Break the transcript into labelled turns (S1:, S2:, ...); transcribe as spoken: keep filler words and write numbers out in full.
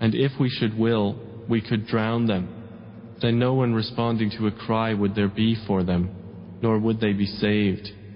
S1: And if we should will, we could drown them. Then no one responding to a cry would there be for them, nor would they be saved.